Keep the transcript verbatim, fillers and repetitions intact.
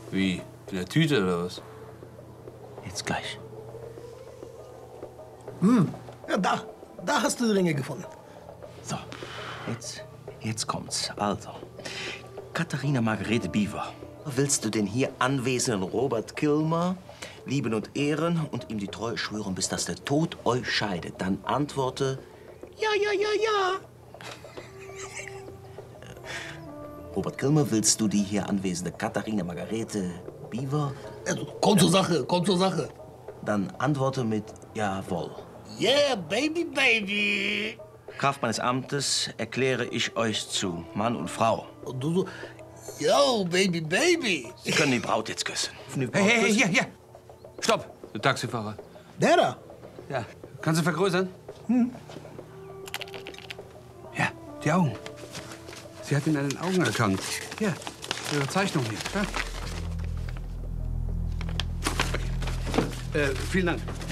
Wie? In der Tüte oder was? Jetzt gleich. Hm, ja, da. Da hast du die Ringe gefunden. So, jetzt, jetzt kommt's. Also, Katharina Margarete Beaver, willst du den hier anwesenden Robert Kilmer lieben und ehren und ihm die Treue schwören, bis dass der Tod euch scheidet? Dann antworte, ja, ja, ja, ja. Robert Kilmer, willst du die hier anwesende Katharina Margarete Beaver? Also, komm zur Sache, komm zur Sache. Dann antworte mit jawohl. Yeah, baby, baby. Kraft meines Amtes erkläre ich euch zu, Mann und Frau. Und du so, yo, baby, baby. Sie können die Braut jetzt küssen. Die Braut Hey, hey, hey, küssen. hier, hier! Stopp, der Taxifahrer. Der da. Ja, kannst du vergrößern? Hm. Ja, die Augen. Sie hat ihn an den Augen erkannt. Hier, ihre Zeichnung hier. Ja. Äh, vielen Dank.